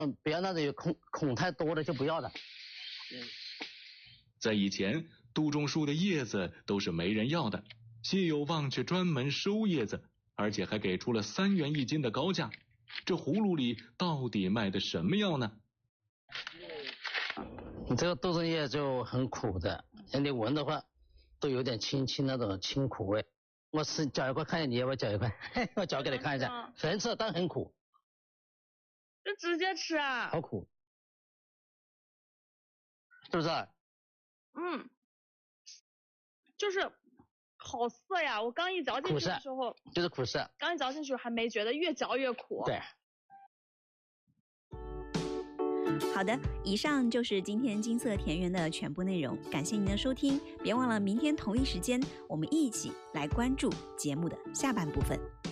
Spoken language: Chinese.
不要那种有孔太多的就不要了。 在以前，杜仲树的叶子都是没人要的，谢有望却专门收叶子，而且还给出了3元1斤的高价。这葫芦里到底卖的什么药呢？ 你这个杜仲叶就很苦的，你闻的话都有点清那种清苦味。我嚼一块看见你要不要嚼一块？我嚼给你看一下，很吃但很苦。 就直接吃啊？ 好苦，是不是？ 就是好涩呀！我刚一嚼进去的时候， 就是苦涩。 刚一嚼进去还没觉得，越嚼越苦。 对。 好的，以上就是今天金色田园的全部内容，感谢您的收听，别忘了明天同一时间，我们一起来关注节目的下半部分。